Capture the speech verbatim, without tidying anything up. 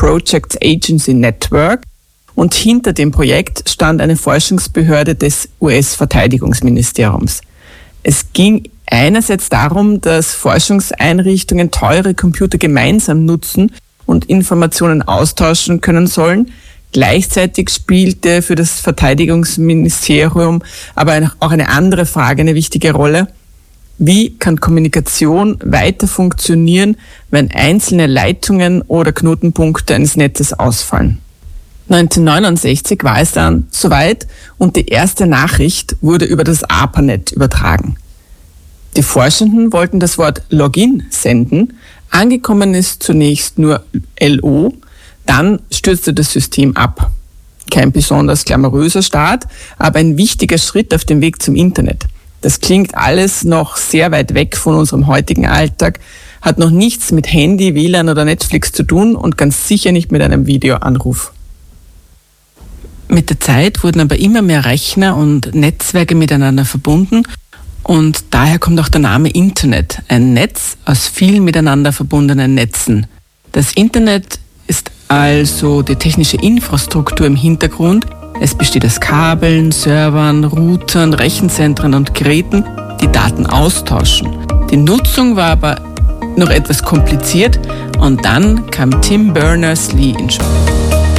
Projects Agency Network und hinter dem Projekt stand eine Forschungsbehörde des U S-Verteidigungsministeriums. Es ging einerseits darum, dass Forschungseinrichtungen teure Computer gemeinsam nutzen und Informationen austauschen können sollen. Gleichzeitig spielte für das Verteidigungsministerium aber auch eine andere Frage eine wichtige Rolle. Wie kann Kommunikation weiter funktionieren, wenn einzelne Leitungen oder Knotenpunkte eines Netzes ausfallen? neunzehnhundertneunundsechzig war es dann soweit und die erste Nachricht wurde über das ARPANET übertragen. Die Forschenden wollten das Wort Login senden. Angekommen ist zunächst nur L O, dann stürzte das System ab. Kein besonders glamouröser Start, aber ein wichtiger Schritt auf dem Weg zum Internet. Das klingt alles noch sehr weit weg von unserem heutigen Alltag, hat noch nichts mit Handy, W L A N oder Netflix zu tun und ganz sicher nicht mit einem Videoanruf. Mit der Zeit wurden aber immer mehr Rechner und Netzwerke miteinander verbunden und daher kommt auch der Name Internet, ein Netz aus vielen miteinander verbundenen Netzen. Das Internet ist also die technische Infrastruktur im Hintergrund. Es besteht aus Kabeln, Servern, Routern, Rechenzentren und Geräten, die Daten austauschen. Die Nutzung war aber noch etwas kompliziert und dann kam Tim Berners-Lee ins Spiel.